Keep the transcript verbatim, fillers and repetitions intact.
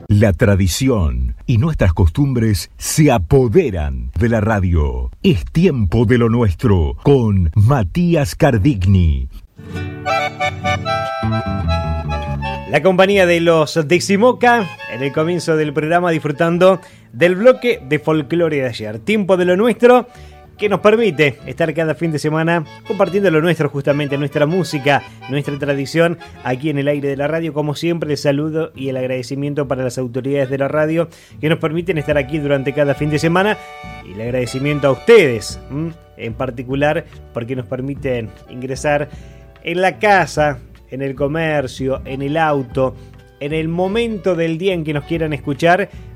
La tradición y nuestras costumbres se apoderan de la radio. Es tiempo de lo nuestro con Matías Cardigni. La compañía de los Decimoca en el comienzo del programa, disfrutando del bloque de folclore de ayer. Tiempo de lo nuestro, que nos permite estar cada fin de semana compartiendo lo nuestro, justamente nuestra música, nuestra tradición, aquí en el aire de la radio. Como siempre, el saludo y el agradecimiento para las autoridades de la radio que nos permiten estar aquí durante cada fin de semana, y el agradecimiento a ustedes, ¿m? en particular, porque nos permiten ingresar en la casa, en el comercio, en el auto, en el momento del día en que nos quieran escuchar,